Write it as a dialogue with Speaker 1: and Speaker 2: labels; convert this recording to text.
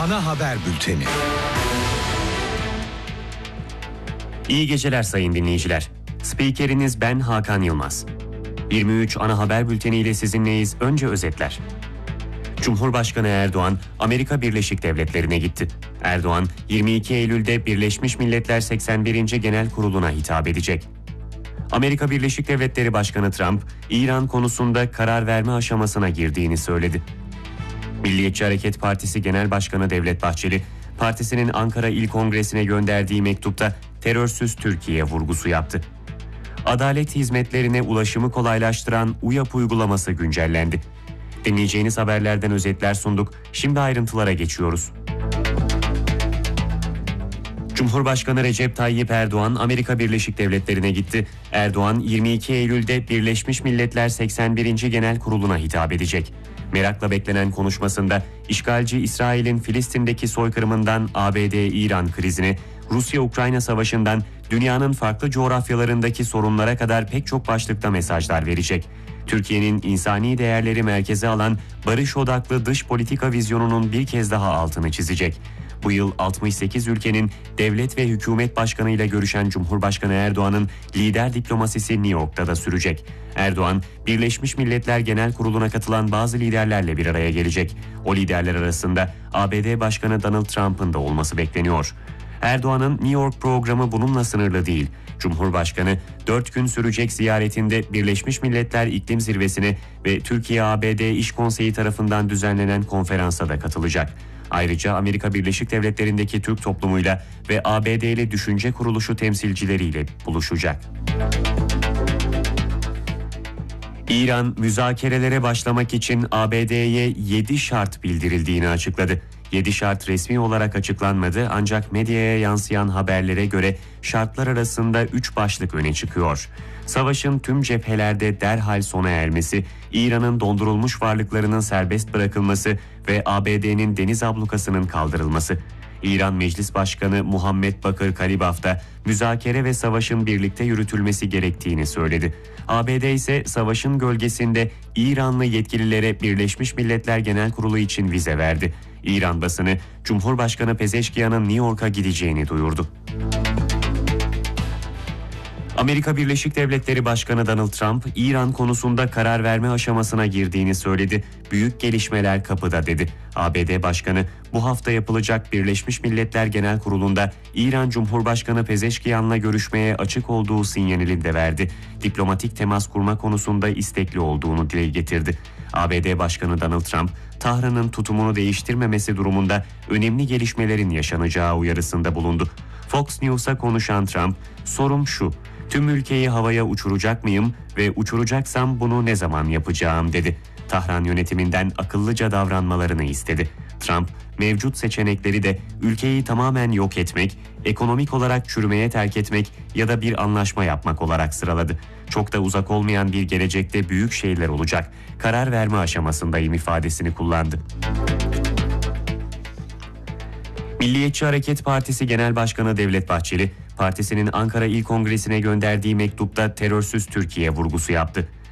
Speaker 1: ana haber bülteni.
Speaker 2: İyi geceler sayın dinleyiciler. Spikeriniz ben Hakan Yılmaz. 23 ana haber bülteniyle sizinleyiz. Önce özetler. Cumhurbaşkanı Erdoğan Amerika Birleşik Devletleri'ne gitti. Erdoğan 22 Eylül'de Birleşmiş Milletler 81. Genel Kurulu'na hitap edecek. Amerika Birleşik Devletleri Başkanı Trump, İran konusunda karar verme aşamasına girdiğini söyledi. Milliyetçi Hareket Partisi Genel Başkanı Devlet Bahçeli, partisinin Ankara İl Kongresi'ne gönderdiği mektupta terörsüz Türkiye vurgusu yaptı. Adalet hizmetlerine ulaşımı kolaylaştıran UYAP uygulaması güncellendi. Dinleyeceğiniz haberlerden özetler sunduk. Şimdi ayrıntılara geçiyoruz. Cumhurbaşkanı Recep Tayyip Erdoğan Amerika Birleşik Devletleri'ne gitti. Erdoğan 22 Eylül'de Birleşmiş Milletler 81. Genel Kurulu'na hitap edecek. Merakla beklenen konuşmasında işgalci İsrail'in Filistin'deki soykırımından ABD-İran krizine, Rusya-Ukrayna savaşından dünyanın farklı coğrafyalarındaki sorunlara kadar pek çok başlıkta mesajlar verecek. Türkiye'nin insani değerleri merkeze alan barış odaklı dış politika vizyonunun bir kez daha altını çizecek. Bu yıl 68 ülkenin devlet ve hükümet başkanıyla görüşen Cumhurbaşkanı Erdoğan'ın lider diplomasisi New York'ta da sürecek. Erdoğan, Birleşmiş Milletler Genel Kurulu'na katılan bazı liderlerle bir araya gelecek. O liderler arasında ABD Başkanı Donald Trump'ın da olması bekleniyor. Erdoğan'ın New York programı bununla sınırlı değil. Cumhurbaşkanı 4 gün sürecek ziyaretinde Birleşmiş Milletler İklim Zirvesi'ne ve Türkiye-ABD İş Konseyi tarafından düzenlenen konferansa da katılacak. Ayrıca Amerika Birleşik Devletleri'ndeki Türk toplumuyla ve ABD'li düşünce kuruluşu temsilcileriyle buluşacak. İran müzakerelere başlamak için ABD'ye 7 şart bildirildiğini açıkladı. 7 şart resmi olarak açıklanmadı ancak medyaya yansıyan haberlere göre şartlar arasında 3 başlık öne çıkıyor. Savaşın tüm cephelerde derhal sona ermesi, İran'ın dondurulmuş varlıklarının serbest bırakılması ve ABD'nin deniz ablukasının kaldırılması. İran Meclis Başkanı Muhammed Bakır Kalibaf da müzakere ve savaşın birlikte yürütülmesi gerektiğini söyledi. ABD ise savaşın gölgesinde İranlı yetkililere Birleşmiş Milletler Genel Kurulu için vize verdi. İran basını Cumhurbaşkanı Pezeşkiyan'ın New York'a gideceğini duyurdu. Amerika Birleşik Devletleri Başkanı Donald Trump, İran konusunda karar verme aşamasına girdiğini söyledi. Büyük gelişmeler kapıda dedi. ABD Başkanı bu hafta yapılacak Birleşmiş Milletler Genel Kurulu'nda İran Cumhurbaşkanı Pezeşkiyan'la görüşmeye açık olduğu sinyalini de verdi. Diplomatik temas kurma konusunda istekli olduğunu dile getirdi. ABD Başkanı Donald Trump, Tahran'ın tutumunu değiştirmemesi durumunda önemli gelişmelerin yaşanacağı uyarısında bulundu. Fox News'a konuşan Trump, "Sorum şu, tüm ülkeyi havaya uçuracak mıyım ve uçuracaksam bunu ne zaman yapacağım?" dedi. Tahran yönetiminden akıllıca davranmalarını istedi. Trump, mevcut seçenekleri de ülkeyi tamamen yok etmek, ekonomik olarak çürümeye terk etmek ya da bir anlaşma yapmak olarak sıraladı. Çok da uzak olmayan bir gelecekte büyük şeyler olacak. Karar verme aşamasındayım ifadesini kullandı. Milliyetçi Hareket Partisi Genel Başkanı Devlet Bahçeli, partisinin Ankara İl Kongresi'ne gönderdiği mektupta terörsüz Türkiye vurgusu yaptı.